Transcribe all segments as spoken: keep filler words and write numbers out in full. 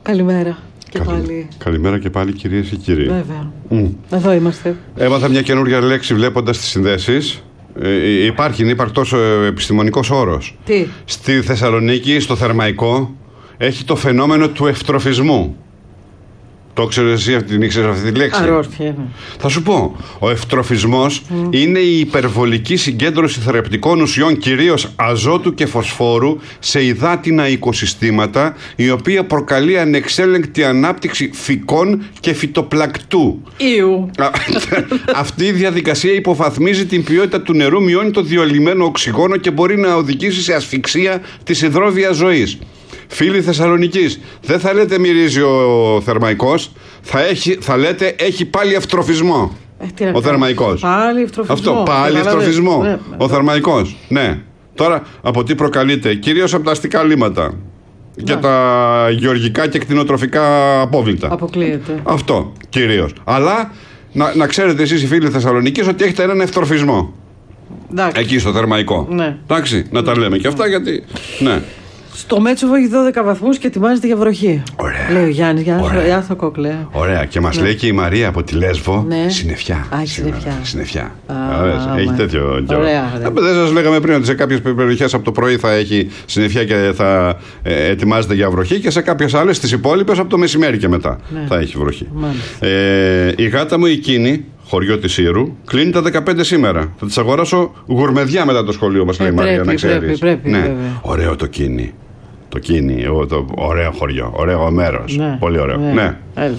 Καλημέρα και Καλη... πάλι. Καλημέρα και πάλι, κυρίες και κύριοι. Βέβαια. Mm. Εδώ είμαστε. Έμαθα μια καινούργια λέξη βλέποντας τις συνδέσεις. Ε, υπάρχει, είναι υπαρκτός ε, επιστημονικός όρος. Τι? Στη Θεσσαλονίκη, στο Θερμαϊκό, έχει το φαινόμενο του ευτροφισμού. Το ξέρεις εσύ, την ήξερες αυτή τη λέξη? Αρρώστια είναι. Θα σου πω. Ο ευτροφισμός mm. είναι η υπερβολική συγκέντρωση θρεπτικών ουσιών, κυρίως αζότου και φωσφόρου, σε υδάτινα οικοσυστήματα, η οποία προκαλεί ανεξέλεγκτη ανάπτυξη φυκών και φυτοπλακτού. Ιου. Αυτή η διαδικασία υποβαθμίζει την ποιότητα του νερού, μειώνει το διολυμένο οξυγόνο και μπορεί να οδηγήσει σε ασφυξία της υδρόβιας ζωής. Φίλοι Θεσσαλονικής, δεν θα λέτε μυρίζει ο Θερμαϊκός, θα, έχει, θα λέτε έχει πάλι ευτροφισμό. Ε, ο Θερμαϊκός. Πάλι ευτροφισμό. Αυτό, πάλι ευτροφισμό. Ναι, ο Θερμαϊκός. Ναι. Τώρα, από τι προκαλείται? Κυρίως από τα αστικά λίμματα και ναι. τα γεωργικά και κτηνοτροφικά απόβλητα. Αποκλείεται. Αυτό, κυρίως. Αλλά, να, να ξέρετε εσείς οι φίλοι Θεσσαλονικής ότι έχετε έναν ευτροφισμό. Εντάξει. Εκεί στο Θερμαϊκό. Ναι. Εντάξει, να τα λέμε και αυτά γιατί. Ναι. Στο Μέτσοβο έχει δώδεκα βαθμούς και ετοιμάζεται για βροχή. Ωραία. Λέει ο Γιάννης, Ωραία. Γιάννη Κόκλε. Ωραία. Και μας ναι. λέει και η Μαρία από τη Λέσβο. Ναι. Συννεφιά. Α, συννεφιά. Συννεφιά. Α, έχει μα... τέτοιο καιρό. Ωραία. Δεν σας λέγαμε πριν ότι σε κάποιες περιοχές από το πρωί θα έχει συννεφιά και θα ε, ετοιμάζεται για βροχή, και σε κάποιες άλλες, στις υπόλοιπες, από το μεσημέρι και μετά ναι. θα έχει βροχή. Ε, η γάτα μου εκείνη, χωριό της Ήρου, κλείνει τα δεκαπέντε σήμερα. Θα της αγοράσω γουρμεδιά μετά το σχολείο μας, λέει η Μαρία, πρέπει, να ξέρεις. Πρέπει, πρέπει, ναι. βέβαια. Ωραίο το κίνη. Το κίνη, το ωραίο χωριό, ωραίο μέρος. Ναι, πολύ ωραίο. Ναι. Ναι.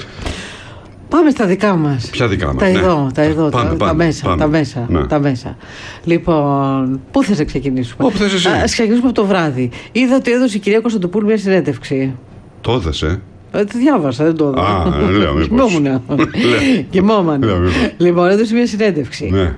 Πάμε στα δικά μας. Ποια δικά μας? Τα ναι. εδώ, τα, εδώ πάμε, τα, πάμε, τα μέσα. Πάμε. Τα μέσα, ναι. τα μέσα. Λοιπόν, πού θες να ξεκινήσουμε? Όπου θες εσύ. Ας ξεκινήσουμε από το βράδυ. Είδα ότι έδωσε η κυρία Κωνσταντοπούλου μια συνέντευξη. Το έδωσε. Ε, τη διάβασα, δεν το έδωσα. Α, λέω μήπως. Κοιμόμουν. Κοιμόμουν. Λοιπόν, έδωσε μια συνέντευξη. Ναι.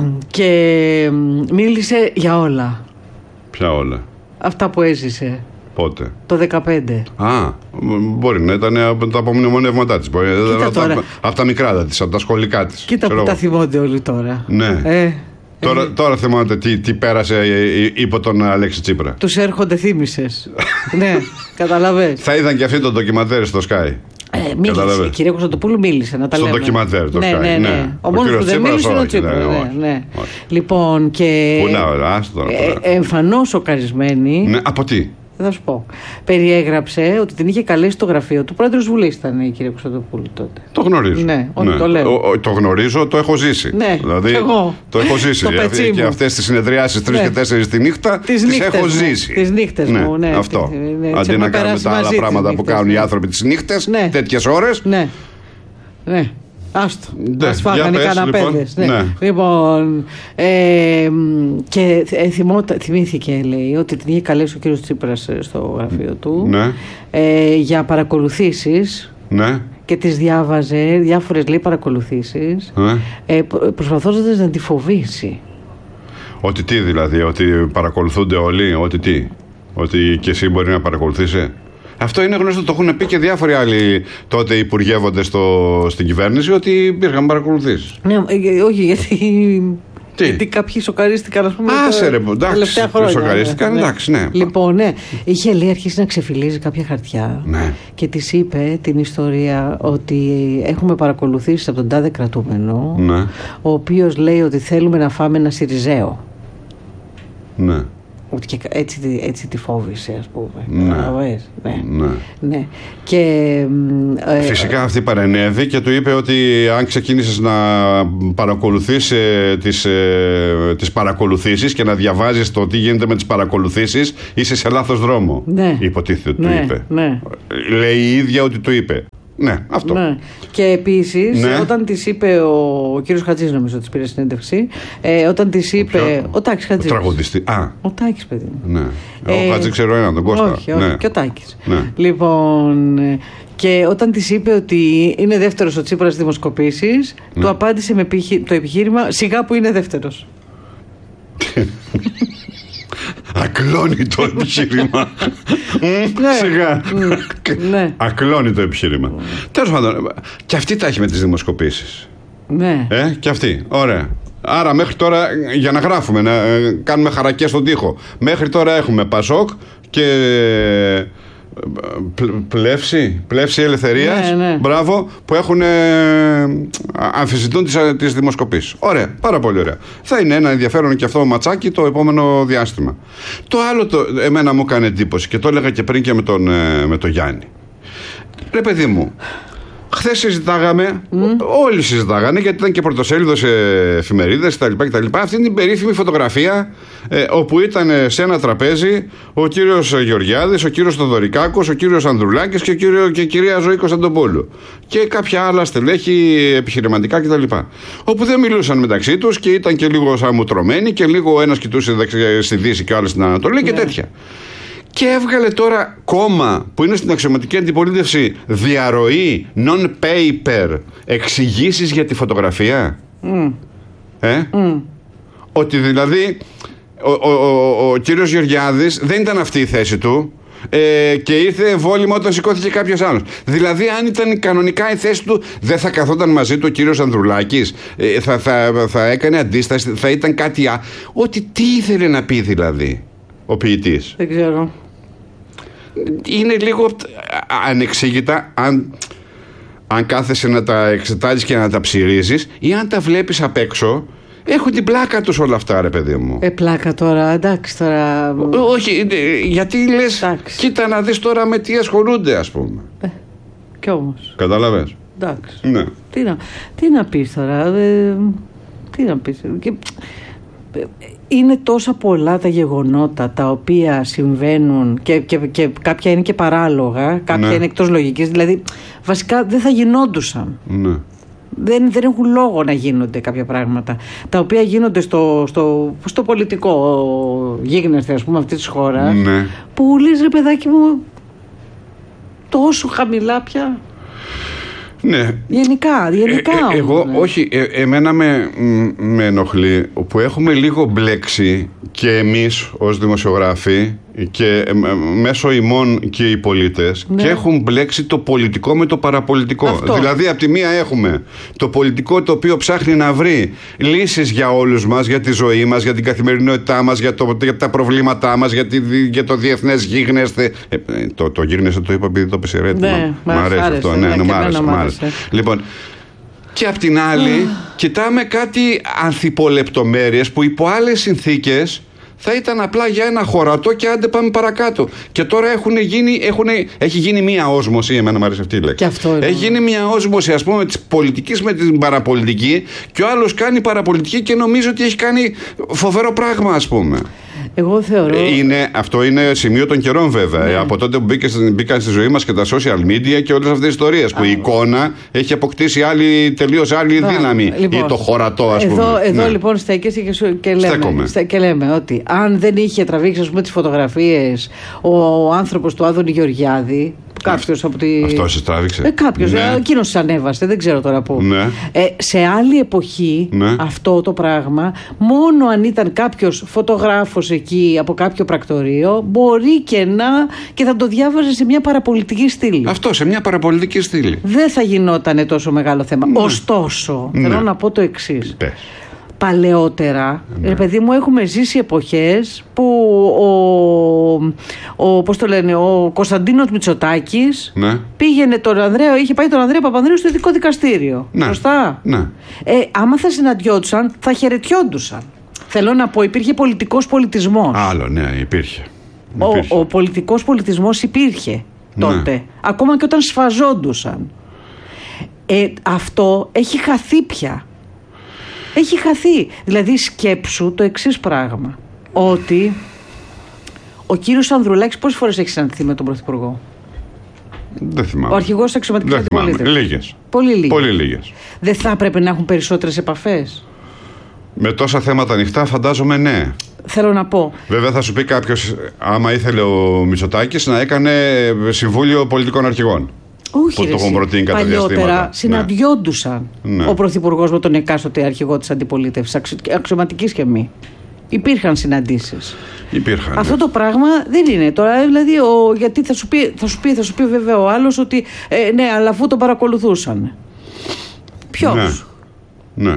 Και μίλησε για όλα. Ποια όλα? Αυτά που έζησε. Πότε? Το δεκαπέντε. Α, μπορεί να ήταν από τα απομνημονεύματά της. Μπορεί να ήταν από τα, από τα μικρά της, από τα σχολικά της. Κοίτα που τα θυμώνται όλοι τώρα. Ναι. Ε, τώρα, ε, τώρα θυμάται τι, τι πέρασε υπό τον Αλέξη Τσίπρα. Τους έρχονται θύμησες. Ναι, καταλαβες. Θα είδαν και αυτοί το ντοκιμαντέρ στο Sky. Ε, μίλησε, η κυρία Κωνσταντοπούλου μίλησε, να τα στο λέμε. Στο ντοκιμαντέρ το ναι, Sky. ναι, ναι. ναι. Ο, ο μόνος που δεν μίλησε είναι ο Τσίπρα. Ναι, ναι, ναι. Λοιπόν, και. Πού να, άστο τώρα. Ε, εμφανώς σοκαρισμένη. Ναι, από τι? Θα σου πω. Περιέγραψε ότι την είχε καλέσει στο γραφείο του. Πρόεδρος Βουλής ήταν η κυρία Κωνσταντοπούλου τότε. Το γνωρίζω. Ναι, όχι, ναι. το λέω. Ο, το γνωρίζω, το έχω ζήσει. Ναι, δηλαδή, εγώ. Το έχω ζήσει. Το δηλαδή, και αυτές τις συνεδριάσεις τρεις ναι. και τέσσερις τη νύχτα τις, τις έχω μου. ζήσει. Τις νύχτες ναι, μου, ναι. Αυτό. Ναι, αντί να κάνουμε τα άλλα πράγματα που κάνουν ναι. οι άνθρωποι τις νύχτες, ναι. τέτοιες ώρες. Ναι. Ναι. Άστο. Ναι, μας φάγανε οι καναπέδες. Λοιπόν, ναι. ναι. λοιπόν ε, και θυμώ, θυμήθηκε, λέει, ότι την είχε καλέσει ο κύριος Τσίπρας στο γραφείο του ναι. ε, για παρακολουθήσεις. Ναι. Και τις διάβαζε διάφορες, λέει, παρακολουθήσεις ναι. ε, προσπαθώντας να τη φοβήσει. Ότι τι δηλαδή? Ότι παρακολουθούνται όλοι? Ότι τι? Ότι και εσύ μπορεί να παρακολουθήσει? Αυτό είναι γνωστό, το έχουν πει και διάφοροι άλλοι τότε υπουργεύονται στο, στην κυβέρνηση, ότι υπήρχαν παρακολουθήσεις. Ναι, όχι, γιατί, γιατί κάποιοι σοκαρίστηκαν, ας πούμε. Άσε ρε, εντάξει, σοκαρίστηκαν, ναι, εντάξει, ναι. Λοιπόν, ναι, είχε, λέει, αρχίσει να ξεφυλίζει κάποια χαρτιά ναι. και της είπε την ιστορία ότι έχουμε παρακολουθήσεις από τον τάδε κρατούμενο, ναι. ο οποίος λέει ότι θέλουμε να φάμε ένα Σιριζέο. Ναι. Και έτσι, έτσι τη φόβησε, ας πούμε. Ναι. Ναι. Ναι. ναι. Και, ε, φυσικά αυτή παρενέβη και του είπε ότι αν ξεκίνησες να παρακολουθείς ε, τις, ε, τις παρακολουθήσεις και να διαβάζεις το τι γίνεται με τις παρακολουθήσεις, είσαι σε λάθος δρόμο. Ναι. Υποτίθεται ότι ναι. του είπε. Ναι. Λέει η ίδια ότι του είπε. Ναι, αυτό. Ναι. Και επίσης, ναι. όταν της είπε ο, ο κύριος Χατζής, νομίζω, της πήρε συνέντευξη, ε, όταν της είπε. Ο, ο Τάκης Χατζής. Ο τραγουδιστή. Α. Ο Τάκης, παιδί μου. Ναι. Ε, ο Χατζή ξέρω έναν, τον Κώστα. Όχι, όχι. Ναι. Και ο Τάκης. Ναι. Λοιπόν. Και όταν της είπε ότι είναι δεύτερος ο Τσίπρας στις δημοσκοπήσεις, ναι. του απάντησε με το επιχείρημα: σιγά που είναι δεύτερος. Ακλώνει το επιχείρημα. Σιγά. Ναι. Ακλώνει το επιχείρημα. Τέλος πάντων, και αυτή τα έχει με τις δημοσκοπήσεις. Ναι. Ε, και αυτή. Ωραία. Άρα μέχρι τώρα, για να γράφουμε, να κάνουμε χαρακές στον τοίχο, μέχρι τώρα έχουμε Πασόκ και Πλεύση, πλεύση ελευθερίας, ναι, ναι. Μπράβο, που έχουν ε, αμφισβητούν τις, τις δημοσκοπήσεις. Ωραία, πάρα πολύ ωραία. Θα είναι ένα ενδιαφέρον και αυτό ματσάκι το επόμενο διάστημα. Το άλλο το, εμένα μου έκανε εντύπωση και το έλεγα και πριν και με τον, ε, με τον Γιάννη. Ρε παιδί μου, χθες συζητάγαμε, mm. όλοι συζητάγανε, γιατί ήταν και πρωτοσέλιδο σε εφημερίδες κτλ. Αυτή είναι την περίφημη φωτογραφία ε, όπου ήταν σε ένα τραπέζι ο κύριος Γεωργιάδης, ο κύριος Θοδωρικάκος, ο κύριος Ανδρουλάκης και, κύριο, και η κυρία Ζωή Κωνσταντοπούλου. Και κάποια άλλα στελέχη επιχειρηματικά κτλ. Όπου δεν μιλούσαν μεταξύ τους και ήταν και λίγο σαμουτρωμένοι και λίγο ένας κοιτούσε στη Δύση και ο άλλος στην Ανατολή και yeah. τέτοια. Και έβγαλε τώρα κόμμα που είναι στην αξιωματική αντιπολίτευση διαρροή non-paper εξηγήσεις για τη φωτογραφία. Mm. Ε? Mm. Ότι δηλαδή ο, ο, ο, ο κύριος Γεωργιάδης δεν ήταν αυτή η θέση του ε, και ήρθε βόλυμα όταν σηκώθηκε κάποιος άλλος. Δηλαδή αν ήταν κανονικά η θέση του δεν θα καθόταν μαζί του ο κύριος Ανδρουλάκης, ε, θα, θα, θα έκανε αντίσταση, θα ήταν κάτι άλλο. Ότι τι ήθελε να πει δηλαδή ο ποιητής. Δεν ξέρω. Είναι λίγο ανεξήγητα αν, αν κάθεσαι να τα εξετάζεις και να τα ψηρίζεις ή αν τα βλέπεις απ' έξω. Έχουν την πλάκα τους όλα αυτά, ρε παιδί μου. Ε, πλάκα τώρα, εντάξει τώρα. Όχι, γιατί λες, εντάξει. Κοίτα να δεις τώρα με τι ασχολούνται, ας πούμε. Ε, κι όμως. Καταλαβες. Εντάξει. Ναι. Τι να, τι να πεις τώρα, ε, τι να πεις. Και, είναι τόσα πολλά τα γεγονότα τα οποία συμβαίνουν και, και, και κάποια είναι και παράλογα, κάποια ναι. είναι εκτός λογικής, δηλαδή βασικά δεν θα γινόντουσαν. Ναι. Δεν, δεν έχουν λόγο να γίνονται κάποια πράγματα τα οποία γίνονται στο, στο, στο πολιτικό γίγνεσθε, ας πούμε, αυτής της χώρας, ναι. που λες, ρε παιδάκι μου, τόσο χαμηλά πια. Ναι. Γενικά, γενικά ε, ε, εγώ, ναι. όχι, ε, εμένα με, με ενοχλεί που έχουμε λίγο μπλέξει και εμείς ως δημοσιογράφοι και ε, μέσω ημών και οι πολίτες, ναι. και έχουν μπλέξει το πολιτικό με το παραπολιτικό. Αυτό. Δηλαδή από τη μία έχουμε το πολιτικό το οποίο ψάχνει να βρει λύσεις για όλους μας, για τη ζωή μας, για την καθημερινότητά μας, για, το, για τα προβλήματά μας, για, τη, για το διεθνές γίγνεσθε. Ε, το, το γίγνεσθε το είπα επειδή το πες ρέτη. Ναι, μ' αρέσει αυτό. Ναι, ναι, ναι, μ' άρεσε, μ' άρεσε. Λοιπόν, και απ' την άλλη κοιτάμε κάτι ανθιπολεπτομέρειες που υπό άλλες συνθήκες θα ήταν απλά για ένα χωρατό και άντε πάμε παρακάτω. Και τώρα έχουν γίνει, έχουν, έχει γίνει μία όσμωση, εμένα μου αρέσει αυτή η λέξη. Έχει γίνει μία όσμωση, ας πούμε, της πολιτικής με την παραπολιτική, και ο άλλος κάνει παραπολιτική και νομίζει ότι έχει κάνει φοβερό πράγμα, ας πούμε. Εγώ θεωρώ. Είναι, αυτό είναι σημείο των καιρών, βέβαια. Ναι. Από τότε που μπήκε, μπήκαν στη ζωή μας και τα social media και όλες αυτές τις ιστορίες. Που η εικόνα έχει αποκτήσει άλλη, τελείως άλλη Α, δύναμη. Λοιπόν, ή το χωρατό, ας πούμε. Εδώ, εδώ ναι. λοιπόν στέκεσαι και, και, λέμε, στε, και λέμε ότι αν δεν είχε τραβήξει, ας πούμε, τις φωτογραφίες ο, ο άνθρωπος του Άδωνη Γεωργιάδη. Κάποιος από τη... Αυτό σε τράβηξε. Ε, κάποιος, ναι. εκείνος ανέβασε, δεν ξέρω τώρα πού. Ναι. Ε, σε άλλη εποχή, ναι. αυτό το πράγμα, μόνο αν ήταν κάποιος φωτογράφος εκεί από κάποιο πρακτορείο, μπορεί και να. Και θα το διάβαζε σε μια παραπολιτική στήλη. Αυτό, σε μια παραπολιτική στήλη. Δεν θα γινόταν τόσο μεγάλο θέμα. Ναι. Ωστόσο, ναι. θέλω να πω το εξής. Πες. Παλαιότερα, ναι. ρε παιδί μου, έχουμε ζήσει εποχές που ο, ο, πώς το λένε, ο Κωνσταντίνος Μητσοτάκης ναι. πήγαινε τον Ανδρέα, είχε πάει τον Ανδρέα Παπανδρέου στο ειδικό δικαστήριο. Ναι. Σωστά. Ναι. Ε, άμα θα συναντιόντουσαν, θα χαιρετιόντουσαν. Θέλω να πω, υπήρχε πολιτικός πολιτισμός. Άλλο, ναι, υπήρχε. Ο, υπήρχε. ο πολιτικός πολιτισμός υπήρχε τότε. Ναι. Ακόμα και όταν σφαζόντουσαν. Ε, αυτό έχει χαθεί πια. Έχει χαθεί. Δηλαδή σκέψου το εξής πράγμα. Ότι ο κύριος Ανδρουλάκης πόσες φορές έχει συναντηθεί με τον Πρωθυπουργό? Δεν θυμάμαι. Ο αρχηγός της αξιωματικής αντιπολίτευσης. Λίγες. Πολύ λίγες. Πολύ λίγες. Δεν θα έπρεπε να έχουν περισσότερες επαφές? Με τόσα θέματα ανοιχτά φαντάζομαι ναι. Θέλω να πω. Βέβαια θα σου πει κάποιος, άμα ήθελε ο Μητσοτάκης να έκανε συμβούλιο πολιτικών αρχηγών. Όχι, που το έχουν προτείνει κατά παλιότερα διαστήματα. συναντιόντουσαν ναι. ο Πρωθυπουργός με τον εκάστοτε αρχηγό της αντιπολίτευσης, αξιωματικής και μη. Υπήρχαν συναντήσεις. Υπήρχαν. Αυτό ναι. το πράγμα δεν είναι τώρα. Δηλαδή, ο, γιατί θα σου, πει, θα, σου πει, θα σου πει βέβαια ο άλλος ότι ε, ναι, αλλά αφού τον παρακολουθούσαν. Ποιος? Ναι. ναι.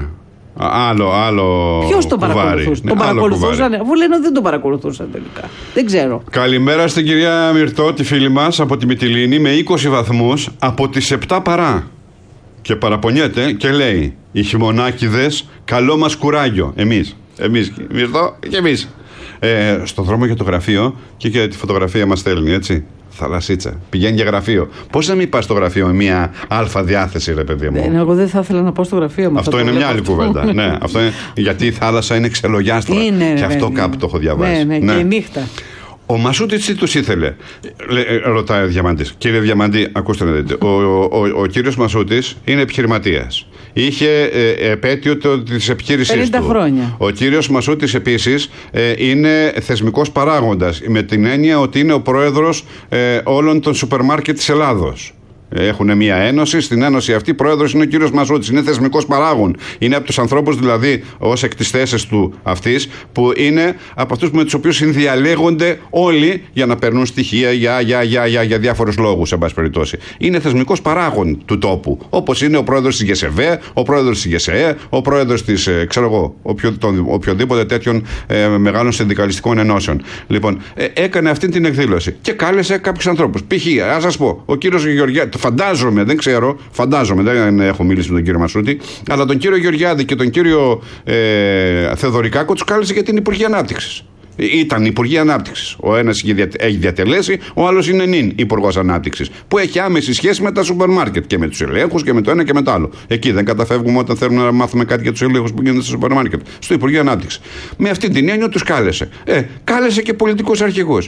Άλλο, άλλο. Ποιος τον παρακολουθούσε? Τον παρακολουθούσαν, αφού λένε ότι δεν τον παρακολουθούσαν τελικά. Δεν ξέρω. Καλημέρα στην κυρία Μυρτώ, τη φίλη μας από τη Μυτιλήνη, με είκοσι βαθμούς από τις επτά παρά. Και παραπονιέται και λέει: οι χειμωνάκηδες, καλό μας κουράγιο. Εμείς. Εμείς, Μυρτώ, και εμείς. Ε, στο δρόμο για το γραφείο και, και τη φωτογραφία μας στέλνει, έτσι. Θαλασσίτσα. Πηγαίνει για γραφείο. Πώς να μην πας στο γραφείο με μια αλφα διάθεση, ρε παιδί μου? Ναι, εγώ δεν θα ήθελα να πάω στο γραφείο. Αυτό είναι μια άλλη κουβέντα. Ναι, αυτό είναι, γιατί η θάλασσα είναι ξελογιάστρα. Είναι, και αυτό ναι, κάπου το έχω διαβάσει. Ναι, ναι, ναι. Και νύχτα. Ο Μασούτης τι τους ήθελε? Ρωτάει ο Διαμαντής. Κύριε Διαμαντή, ακούστε να δείτε. Ο, ο, ο, ο κύριος Μασούτης είναι επιχειρηματίας. Είχε ε, επέτειο της επιχείρησής πενήντα του. χρόνια. Ο κύριος Μασούτης επίσης ε, είναι θεσμικός παράγοντας, με την έννοια ότι είναι ο πρόεδρος ε, όλων των σούπερ μάρκετ της Ελλάδος. Έχουν μια ένωση. Στην ένωση αυτή πρόεδρος είναι ο κύριος Μασούτης. Είναι θεσμικός παράγων. Είναι από τους ανθρώπους, δηλαδή, ως εκ της θέσης του αυτής, που είναι από αυτούς με τους οποίους συνδιαλέγονται όλοι για να παίρνουν στοιχεία για, για, για, για, για διάφορους λόγους, εν πάση περιπτώσει. Είναι θεσμικός παράγων του τόπου. Όπως είναι ο πρόεδρος της ΓΕΣΕΒΕ, ο πρόεδρος της ΓΕΣΕΕ, ο πρόεδρος της, ε, ξέρω εγώ, οποιο, τον, οποιοδήποτε τέτοιων ε, μεγάλων συνδικαλιστικών ενώσεων. Λοιπόν, ε, έκανε αυτή την εκδήλωση και κάλεσε κάποιους ανθρώπους. Π.χ. ας σας πω, ο κύριος Γεωργιάδη. Φαντάζομαι, δεν ξέρω, φαντάζομαι, δεν έχω μιλήσει με τον κύριο Μασούτη, αλλά τον κύριο Γεωργιάδη και τον κύριο ε, Θεοδωρικάκο τους κάλεσε για την Υπουργή Ανάπτυξης. Ήταν Υπουργή Ανάπτυξης. Ο ένας έχει διατελέσει, ο άλλος είναι νυν Υπουργός Ανάπτυξης. Που έχει άμεση σχέση με τα σούπερ μάρκετ και με τους ελέγχους και με το ένα και με το άλλο. Εκεί δεν καταφεύγουμε όταν θέλουμε να μάθουμε κάτι για τους ελέγχους που γίνονται στο σούπερ μάρκετ. Στο Υπουργείο Ανάπτυξης. Με αυτή την έννοια τους κάλεσε. Ε, κάλεσε και πολιτικούς αρχηγούς.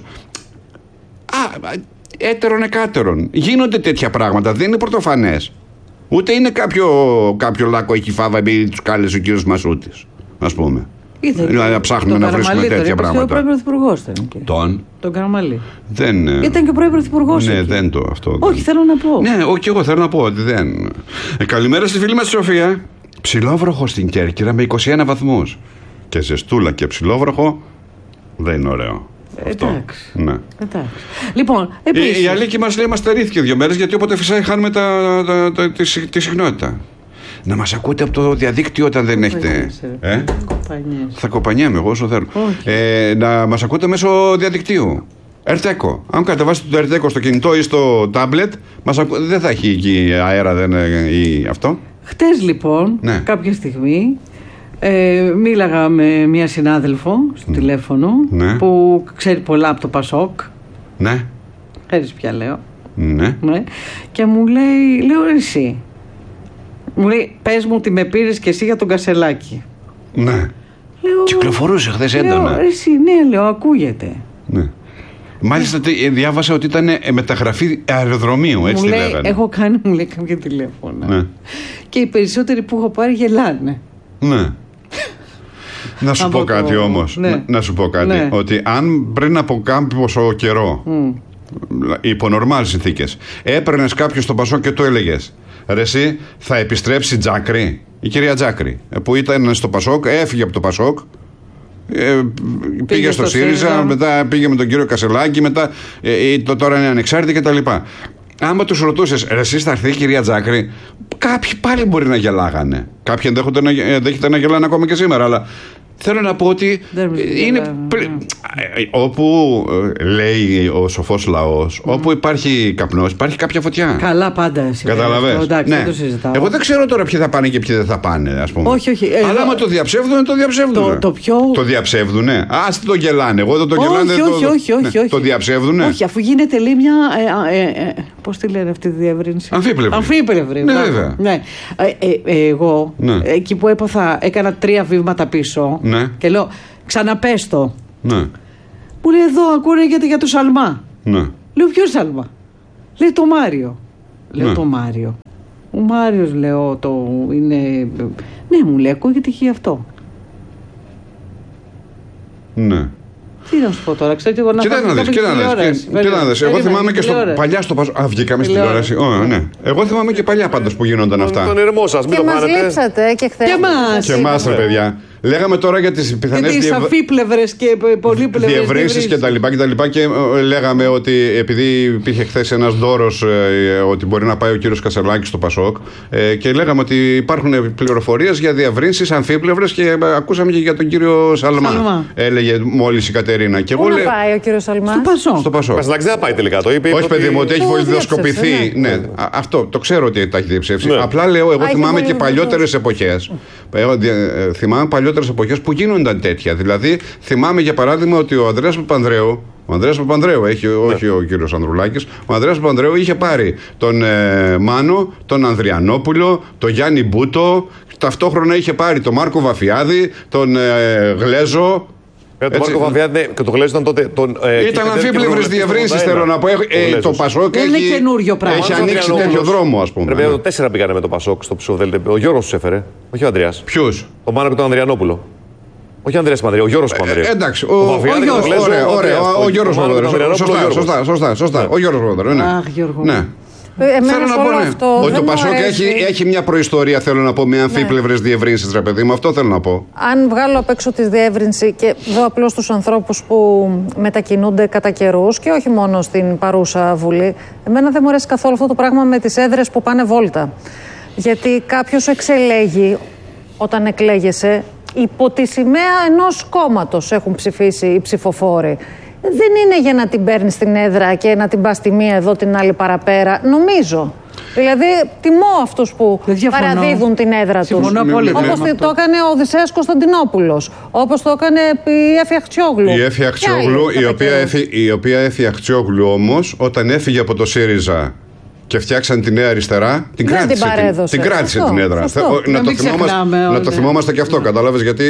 Α, έτερον εκάτερον. Γίνονται τέτοια πράγματα, δεν είναι πρωτοφανές. Ούτε είναι κάποιο, κάποιο λάκκο έχει φάβα επειδή τους κάλεσε ο κύριος Μασούτης, ας πούμε. Ήθελε, δηλαδή να ψάχνουμε να βρίσκουμε τέτοια πράγματα. Ο πρώην πρωθυπουργός ήταν. Και. Τον. Τον Καραμαλή. Δεν. Ήταν και ο πρώην πρωθυπουργός. Ναι, εκεί. δεν το αυτό. Όχι, δεν. θέλω να πω. Ναι, όχι, εγώ θέλω να πω ότι δεν. Ε, καλημέρα στη φίλη μας τη Σοφία. Ψιλόβροχο στην Κέρκυρα με είκοσι ένα βαθμούς. Και ζεστούλα και ψιλόβροχο δεν είναι ωραίο. Εντάξει. Ναι. Εντάξει. Λοιπόν, επίσης... Η, η Αλίκη μας λέει: μας στερήθηκε δύο μέρες γιατί όποτε φυσάει χάνουμε τα, τα, τα, τη, τη συχνότητα. Να μας ακούτε από το διαδίκτυο όταν δεν έχετε. Ε? Θα κοπανιέμαι εγώ όσο θέλω. Ε, να μας ακούτε μέσω διαδικτύου. Ερτέκο. Αν κατεβάσετε το Ερτέκο στο κινητό ή στο τάμπλετ, μας ακου... δεν θα έχει εκεί αέρα δεν, ή αυτό. Χτες λοιπόν, ναι. κάποια στιγμή. Ε, μίλαγα με μία συνάδελφο στο mm. τηλέφωνο ναι. που ξέρει πολλά από το Πασόκ. Ναι. Ξέρεις ποια λέω. Ναι. ναι. Και μου λέει, λέω εσύ. Μου λέει, πες μου ότι με πήρες και εσύ για τον Κασελάκη. Ναι. Λέω, κυκλοφορούσε χθες έντονα. Λέω, εσύ, ναι, λέω, ακούγεται. Ναι. Μάλιστα διάβασα ότι ήταν μεταγραφή αεροδρομίου, έτσι μου τη λέει, λέγανε. Έχω κάνει, μου λέει, κάποια τηλέφωνα. Ναι. Και οι περισσότεροι που έχω πάρει γελάνε. Ναι. Να σου πω κάτι το... όμως. Ναι. Να, να σου πω κάτι. Ναι. Ότι αν πριν από κάποιο καιρό, mm. υπό νορμάλ συνθήκες, έπαιρνες κάποιον στο Πασόκ και του έλεγες: ρε εσύ, θα επιστρέψει Τζάκρη, η κυρία Τζάκρη, που ήταν στο Πασόκ, έφυγε από το Πασόκ, ε, πήγε, πήγε στο, στο ΣΥΡΙΖΑ, ΣΥΡΙΖΑ, μετά πήγε με τον κύριο Κασελάκη, μετά ε, το, τώρα είναι ανεξάρτητη κτλ. Άμα τους ρωτούσες, ρε εσείς θα έρθει η κυρία Τζάκρη, κάποιοι πάλι μπορεί να γελάγανε. Κάποιοι ενδέχονται να, ενδέχεται να γελάνε ακόμα και σήμερα, αλλά θέλω να πω ότι είναι πλη... όπου λέει ο σοφός λαός, mm. όπου υπάρχει καπνός, υπάρχει κάποια φωτιά. Καλά πάντα εσύ. Καταλαβες. Εντάξει, ναι. δεν το συζητάω. Εγώ δεν ξέρω τώρα ποιοι θα πάνε και ποιοι δεν θα πάνε, ας πούμε. Όχι, όχι. Αλλά εγώ... άμα το διαψεύδουνε, το διαψεύδουνε. Το, το, πιο... το διαψεύδουνε. Ας το γελάνε. Εγώ δεν το όχι, γελάνε. Όχι, το... όχι, όχι, όχι, ναι. όχι. Το διαψεύδουνε. Όχι, αφού γίνεται λέει μια. Ε, ε, ε, πώς τη λένε αυτή τη διεύρυνση. Αμφίπλευρη. Αμφίπλευρη. Ναι, βέβαια. Ναι. Ε, ε, εγώ ναι. εκεί που έπαθα, έκανα τρία βήματα πίσω ναι. και λέω. Ξαναπέστο. Ναι. Μου λέει εδώ ακούνε γιατί για το Σαλμά. Ναι. Λέω ποιο Σαλμά. Λέει το Μάριο. Λέω ναι. το Μάριο. Ο Μάριος λέω το είναι. Ναι μου λέει ακούγεται και γι' αυτό. Ναι. Τι να σου πω τώρα, ξέρω και εγώ να Κοίτα να δεις, κοίτα να δεις. Εγώ θυμάμαι και στο παλιά στο Πασόκ. Α, βγήκαμε στην τηλεόραση. Ναι. Εγώ θυμάμαι και παλιά πάντως που γίνονταν αυτά. Τον ηρμό σας, μην το κάνετε. Και μας λείψατε και χθες. Και εμάς. Και εμάς ρε παιδιά. Λέγαμε τώρα για τις πιθανές διευ... αφίπλευρες και πολύπλευρες διευρύνσεις και τα λοιπά και τα λοιπά και ε, λέγαμε ότι επειδή υπήρχε χθες ένας δώρος ε, ότι μπορεί να πάει ο κύριος Κασελάκης στο Πασόκ ε, και λέγαμε ότι υπάρχουν πληροφορίες για διευρύνσεις αμφίπλευρες και ε, ακούσαμε και για τον κύριο Σαλμά. Σαλμά. Έλεγε μόλις η Κατερίνα. Και Πού εγώ, να λέ... πάει ο κύριος Σαλμά? Στο Πασόκ. Στο Πασόκ. Κασελάκης δεν θα πάει τελικά. Το είπε. Όχι, παιδί μου, ότι έχει βολιδοσκοπηθεί. Ναι, ναι. Αυτό το ξέρω ότι τα έχει διεψεύσει. Ναι. Απλά λέω, εγώ θυμάμαι και παλιότερες εποχές. Θυμάμαι παλιότερες εποχές που γίνονταν τέτοια. Δηλαδή, θυμάμαι για παράδειγμα ότι ο Ανδρέας Παπανδρέου, ο Ανδρέας Παπανδρέου, έχει, ναι. όχι ο κύριος Ανδρουλάκης, ο Ανδρέας Παπανδρέου είχε πάρει τον ε, Μάνο, τον Ανδριανόπουλο, τον Γιάννη Μπούτο, ταυτόχρονα είχε πάρει τον Μάρκο Βαφιάδη, τον ε, Γλέζο. Ε, τον Μάρκο Βαφιάδη, και το Γλέζο ήταν τότε. Τον, ε, ήταν αμφίπλευρες διευρύνσεις, θέλω να πω. Ε, το Πασόκ έχει, έχει ανοίξει τέτοιο δρόμο, ας πούμε. Πρέπει το τέσσερα πήγανε με το Πασόκ στο ψηφοδέλτιο. Ο Γιώργος τους έφερε, όχι ο Ανδρέας. Ποιους? Ο Μάνο και τον Ανδριανόπουλο. Όχι ο Ανδρέας Παπανδρέου, ο Γιώργος Παπανδρέου. Ε, εντάξει, ο, ο, ο, ο Γιώργος Παπανδρέου. Σωστά, σωστά, σωστά, σωστά. Ο Γιώργος Παπανδρέου, ναι. Ε, θέλω να πω ναι. αυτό, ότι το Πασόκ έχει, έχει μια προϊστορία, θέλω να πω, με αμφίπλευρες ναι. διευρύνσεις, ρε παιδί μου. Αυτό θέλω να πω. Αν βγάλω απ' έξω τη διεύρυνση και δω απλώς τους ανθρώπους που μετακινούνται κατά καιρούς και όχι μόνο στην παρούσα Βουλή, εμένα δεν μου αρέσει καθόλου αυτό το πράγμα με τις έδρες που πάνε βόλτα. Γιατί κάποιος εξελέγει όταν εκλέγεσαι, υπό τη σημαία ενός κόμματος έχουν ψηφίσει οι ψηφοφόροι. Δεν είναι για να την παίρνεις στην έδρα και να την πας τη μία εδώ την άλλη παραπέρα. Νομίζω. Δηλαδή, τιμώ αυτούς που παραδίδουν την έδρα τους. Όπως το έκανε ο Οδυσσέας Κωνσταντινόπουλος. Όπως το έκανε η Έφη Αχτσιόγλου. Η Έφη Αχτσιόγλου, η οποία, η οποία Έφη Αχτσιόγλου όμως, όταν έφυγε από το ΣΥΡΙΖΑ και φτιάξαν τη Νέα Αριστερά, την δεν κράτησε την, την, την, κράτησε σωστό, την έδρα. Θε, να, το θυμόμαστε, να το θυμόμαστε και αυτό, ναι. Κατάλαβες, γιατί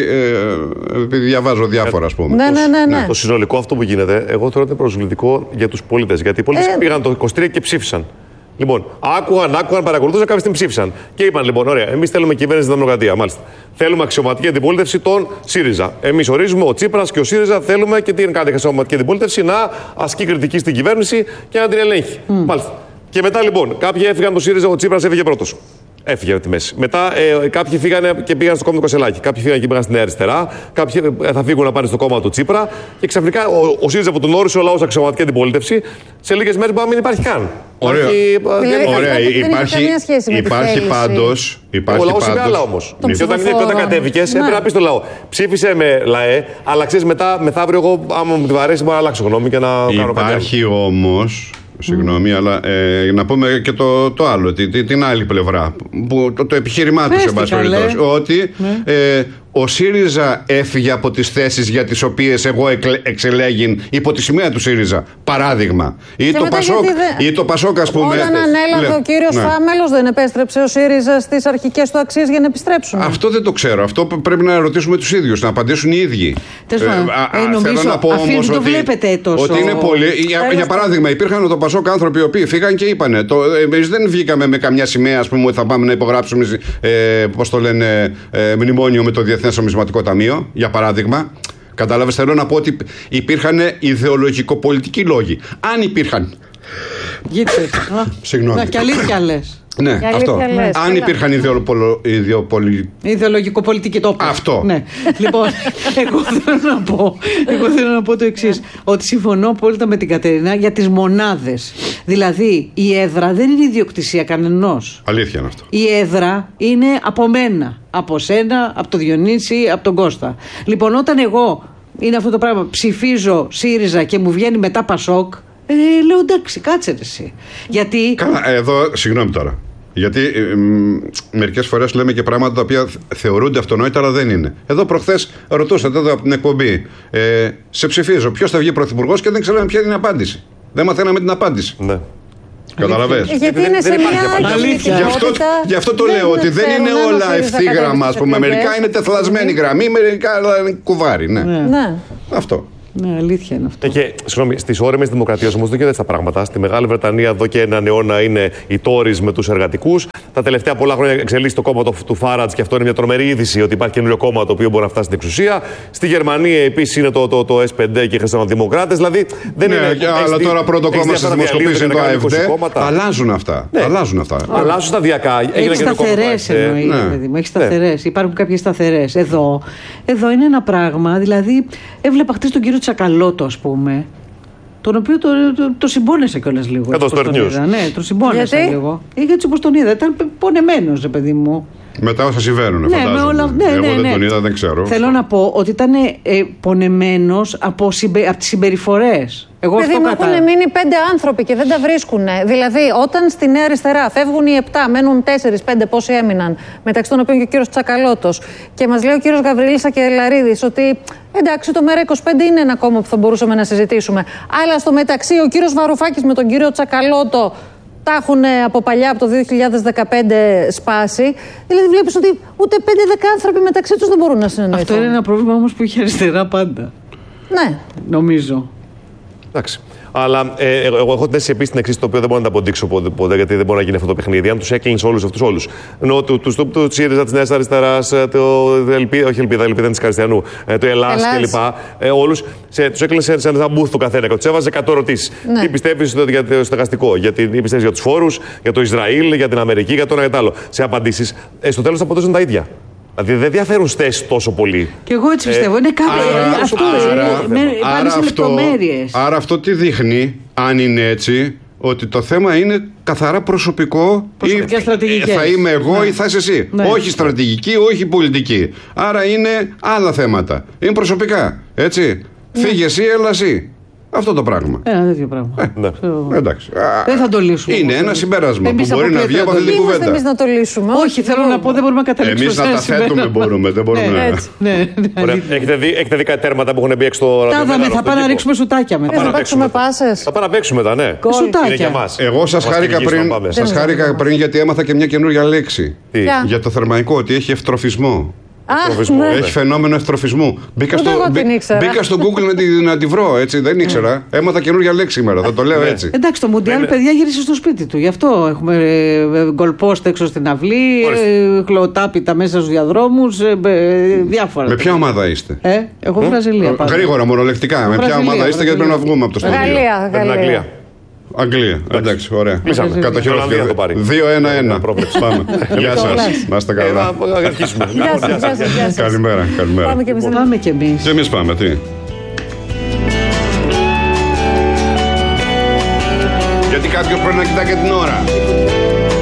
ε, επειδή διαβάζω διάφορα, ας πούμε. Ναι, ναι, ναι, ναι. Το συνολικό αυτό που γίνεται, εγώ θεωρώ ότι είναι προσβλητικό για τους πολίτες. Γιατί οι πολίτες ε, πήγαν το είκοσι τρία και ψήφισαν. Λοιπόν, άκουγαν, άκουγαν, παρακολουθούσαν, κάποια στιγμή ψήφισαν. Και είπαν λοιπόν, ωραία, εμείς θέλουμε κυβέρνηση στην Δημοκρατία. Μάλιστα. Θέλουμε αξιωματική αντιπολίτευση των ΣΥΡΙΖΑ. Εμείς ορίζουμε, ο Τσίπρας και ο ΣΥΡΙΖΑ θέλουμε και τι κάνει αξιωματική αντιπολίτευση, να ασκεί κριτική στην κυβέρνηση και να την ελέγχει. Mm. Μάλιστα. Και μετά λοιπόν, κάποιοι έφυγαν το ΣΥΡΙΖΑ, ο Τσίπρας έφυγε πρώτος. Έφυγε από τη μέση. Μετά ε, κάποιοι φύγανε και πήγαν στο κόμμα του Κασελάκη. Κάποιοι φύγανε και πήγαν στην Νέα Αριστερά. Κάποιοι ε, θα φύγουν να πάνε στο κόμμα του Τσίπρα. Και ξαφνικά ο, ο ΣΥΡΙΖΑ που τον όρισε ο λαός αξιωματική αντιπολίτευση, σε λίγες μέρες μπορεί να μην υπάρχει καν. Ωραία. Υπάρχει, δηλαδή, ωραία. Υπάρχει, υπάρχει πάντως. Ο λαός είπε άλλα όμως. Και όταν, όταν κατέβηκες, έπρεπε να πει στο λαό. Ψήφισε με ΛΑΕ, αλλά ξέρεις μετά, μεθαύριο, εγώ, άμα μου τη βαρέσει, μπορώ να αλλάξω γνώμη και να κάνω κάτι. Υπάρχει όμως. Συγγνώμη, mm. αλλά ε, να πούμε και το, το άλλο, την, την άλλη πλευρά. Που, το, το επιχείρημά του, σε πάση περιπτώσει. Ότι mm. ε, ο ΣΥΡΙΖΑ έφυγε από τις θέσεις για τις οποίες εγώ εξελέγην υπό τη σημαία του ΣΥΡΙΖΑ. Παράδειγμα. Ή το, Πασόκ, δε... ή το Πασόκ, ας πούμε. Όταν ανέλαβε Λε... ο κύριος ναι. Φάμελος, δεν επέστρεψε ο ΣΥΡΙΖΑ στις αρχικές του αξίες για να επιστρέψουν. Αυτό δεν το ξέρω. Αυτό πρέπει να ρωτήσουμε τους ίδιους, να απαντήσουν οι ίδιοι. Τέλος πάντων. Θέλω να πω όμως ότι, βλέπετε τόσο... ότι είναι πολύ. Για, για παράδειγμα, υπήρχαν το Πασόκ άνθρωποι οι οποίοι φύγαν και είπανε. Εμείς δεν βγήκαμε με καμιά σημαία, ας πούμε, ότι θα πάμε να υπογράψουμε ε, πώς το λένε, ε, μνημόνιο με το Διεθνές Νομισματικό Ταμείο, για παράδειγμα. Κατάλαβες, θέλω να πω ότι υπήρχαν ιδεολογικο-πολιτικοί λόγοι. Αν υπήρχαν. Γίτσε. Συγγνώμη. Να, και αλήθεια λες. Ναι, αυτό. Λες, αν υπήρχαν ιδεοπολι... ιδεολογικο-πολιτικοί τόποι. Αυτό. Ναι. Λοιπόν, εγώ θέλω να πω, εγώ θέλω να πω το εξής. Ότι συμφωνώ απόλυτα με την Κατερίνα για τις μονάδες. Δηλαδή, η έδρα δεν είναι ιδιοκτησία κανενός. Αλήθεια είναι αυτό. Η έδρα είναι από μένα. Από σένα, από το Διονύση, από τον Κώστα. Λοιπόν, όταν εγώ είναι αυτό το πράγμα, ψηφίζω ΣΥΡΙΖΑ και μου βγαίνει μετά Πασόκ. Ε, λέω εντάξει, κάτσε ρε εσύ. Γιατί. Καλά, εδώ, συγγνώμη τώρα. Γιατί ε, μερικές φορές λέμε και πράγματα τα οποία θεωρούνται αυτονόητα, αλλά δεν είναι. Εδώ προχθές ρωτούσατε εδώ από την εκπομπή. Ε, σε ψηφίζω. Ποιος θα βγει πρωθυπουργός και δεν ξέραμε ποια είναι η απάντηση. Δεν μαθαίναμε την απάντηση. Ναι. Καταλαβες. Γιατί είναι σε μια αλήθεια. Γι' αυτό, γι' αυτό το λέω ότι δεν είναι όλα ευθύγραμμα, ας πούμε. Μερικά είναι τεθλασμένη γραμμή, μερικά είναι κουβάρι. Ναι. Ναι. Αυτό. Ναι, αλήθεια είναι αυτό. Και, συγγνώμη, στις ώριμες δημοκρατίες όμως δεν γίνονται τα πράγματα. Στη Μεγάλη Βρετανία εδώ και έναν αιώνα είναι οι Tories με τους εργατικούς. Τα τελευταία πολλά χρόνια εξελίσσει το κόμμα του, του Φάρατζ και αυτό είναι μια τρομερή είδηση ότι υπάρχει καινούριο κόμμα το οποίο μπορεί να φτάσει στην εξουσία. Στη Γερμανία επίσης είναι το, το, το ες πι ντι και οι χριστιανοδημοκράτες. Δηλαδή δεν ναι, είναι. Αλλά δει, τώρα πρώτο κόμμα στις δημοσκοπήσεις είναι το Α Εφ ντι. Αλλάζουν αυτά. Ναι. Αλλάζουν αυτά. Αλλάζουν σταδιακά. Έχει σταθερές εννοεί. Ναι. Έχει σταθερές. Υπάρχουν κάποιες σταθερές. Εδώ, εδώ είναι ένα πράγμα. Δηλαδή έβλεπα χτες τον κύριο Τσακαλώτο, ας πούμε. Τον οποίο το, το, το συμπόνεσα κιόλας λίγο. Εδώ στο News. Ναι, το συμπόνεσα λίγο. Έτσι όπως τον είδα. Ήταν πονεμένος, ρε παιδί μου. Μετά όσα συμβαίνουν, ναι, φαντάζομαι. Όλα, ναι, Εγώ ναι, δεν ναι. τον είδα, δεν ξέρω. Θέλω να πω ότι ήταν ε, πονεμένος από, συμπε, από τις συμπεριφορές. Εγώ Παιδί μου, έχουν μείνει πέντε άνθρωποι και δεν τα βρίσκουν. Δηλαδή, όταν στη Νέα Αριστερά φεύγουν οι επτά, μένουν τέσσερις, πέντε, πόσοι έμειναν, μεταξύ των οποίων και ο κύριος Τσακαλώτος, και μας λέει ο κύριος Γαβρίλης Ακελαρίδης ότι εντάξει, το ΜΕΡΑ είκοσι πέντε είναι ένα κόμμα που θα μπορούσαμε να συζητήσουμε. Αλλά στο μεταξύ, ο κύριος Βαρουφάκης με τον κύριο Τσακαλώτο τα έχουν από παλιά, από το δύο χιλιάδες δεκαπέντε σπάσει. Δηλαδή, βλέπεις ότι ούτε πέντε δέκα άνθρωποι μεταξύ τους δεν μπορούν να συνεννοηθούν. Αυτό είναι ένα πρόβλημα όμως που είχε αριστερά πάντα. Ναι. Νομίζω. Εντάξει. Αλλά ε, εγώ, εγώ έχω θέσει επίσης την εξής, το οποίο δεν μπορώ να τα αποδείξω ποτέ, γιατί δεν μπορεί να γίνει αυτό το παιχνίδι. Αν τους έκλεινες όλους αυτούς όλους. Ενώ του του του ΣΥΡΙΖΑ, της Νέας Αριστεράς, το Ελπίδα, όχι Ελπίδα, Ελπίδα της Καριστιανού, το Ελλάς κλπ. Ε, όλους τους έκλεινες σε, σε ένα μπούθ του καθένα και τους έβαζε εκατό ερωτήσεις. Ναι. Τι πιστεύεις για το στεγαστικό, για, τι πιστεύεις για τους φόρους, για το Ισραήλ, για την Αμερική, για το ένα και το άλλο. Σε απαντήσεις, ε, στο τέλος θα αποτελούν τα ίδια. Δηλαδή δεν διαφέρουν θέσεις τόσο πολύ. Και εγώ έτσι πιστεύω. Είναι κάτι. Αυτό είναι σε λεπτομέρειες. Άρα αυτό τι δείχνει, αν είναι έτσι, ότι το θέμα είναι καθαρά προσωπικό ή στρατηγικές. Θα είμαι εγώ ναι. ή θα είσαι εσύ. Ναι. Όχι στρατηγική, όχι πολιτική. Άρα είναι άλλα θέματα. Είναι προσωπικά. Έτσι. Ναι. Φύγε εσύ, έλα εσύ. Αυτό το πράγμα. Ένα τέτοιο πράγμα. Ε, ναι. So... Εντάξει. Δεν θα το λύσουμε. Είναι ένα συμπέρασμα που μπορεί να βγει από αυτή την κουβέντα. Εμείς να το λύσουμε. Όχι, θέλω να πω, δεν μπορούμε να καταλήξουμε. Εμείς να τα θέτουμε μπορούμε. Δεν μπορούμε. Έχετε δει κάτι τέρματα που έχουν μπει έξω στο ραδιόφωνο? Θα πάμε να ρίξουμε σουτάκια μετά. Θα παίξουμε πάσες. Θα πάμε να παίξουμε μετά, ναι. Σουτάκια. Εγώ σας χάρηκα πριν γιατί έμαθα και μια καινούργια λέξη. Για το θερμαϊκό, ότι έχει ευτροφισμό. Α, ναι. Έχει φαινόμενο ευτροφισμού. Μπήκα στο, μπήκα στο Google να τη, να τη βρω, έτσι. Δεν ήξερα. Έμαθα καινούργια λέξη σήμερα. Θα το λέω έτσι. Εντάξει, το Μουντιάλ, παιδιά, γύρισε στο σπίτι του. Γι' αυτό έχουμε γκολπόστ έξω στην αυλή, χλωτάπιτα μέσα στους διαδρόμους, διάφορα. Με ποια ομάδα είστε? Ε, εγώ Βραζιλία. Γρήγορα, μονολεκτικά. Με ποια ομάδα είστε, γιατί πρέπει να βγούμε από το στάδιο? Γαλλία. Αγγλία. Εντάξει, ωραία. Κατοχυρώθηκε. δύο ένα ένα. Πάμε. Γεια σας. Να είστε καλά. Καλημέρα. Πάμε κι εμείς. Και εμείς πάμε. Τι. Γιατί κάποιος πρέπει να κοιτά και την ώρα.